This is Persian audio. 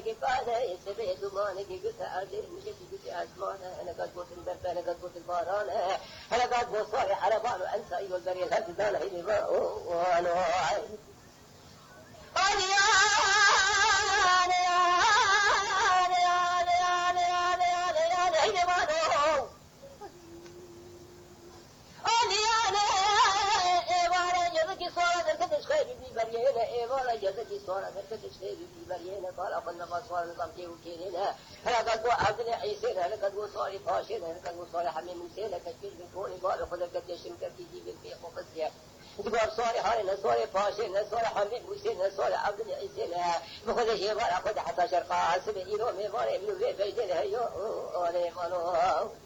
که بعد سبه دومانه که گوت عرضه میشه که گوت اسمانه هنگات گوت برفه هنگات گوت بارانه هنگات بوصال حربان و انسایی والبری الهد دانه هیدی وانو جزاكي صورة كتش خير في برينا قال أقلنا قصوار نظام كيو كيرنا هلا قد عبد عيسين هلا قد صار فاشين هلا قد صار حميم مسين كتير بكوني قال خذ كتشم كتيجي بالفيق وقصيا تقول صار هاي صار فاشين صار حميم مسين صار عبد عيسين بخذ شيء ولا خذ حتى شرقا حسب إيرو مبارك من في بيتنا هيو أنا مانو